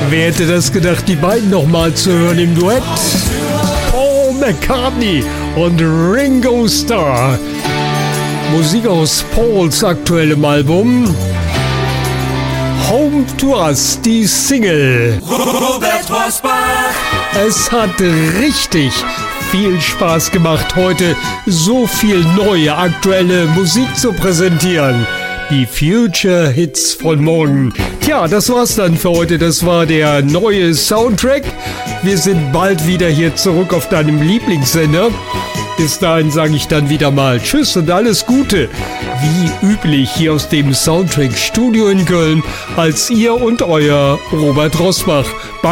Wer hätte das gedacht, die beiden nochmal zu hören im Duett? Paul McCartney und Ringo Starr. Musik aus Pauls aktuellem Album Home to Us, die Single. Robert Rosbach. Es hat richtig viel Spaß gemacht, heute so viel neue, aktuelle Musik zu präsentieren. Die Future Hits von morgen. Tja, das war's dann für heute. Das war der neue Soundtrack. Wir sind bald wieder hier zurück auf deinem Lieblingssender. Bis dahin sage ich dann wieder mal Tschüss und alles Gute. Wie üblich hier aus dem Soundtrack Studio in Köln als ihr und euer Robert Rosbach.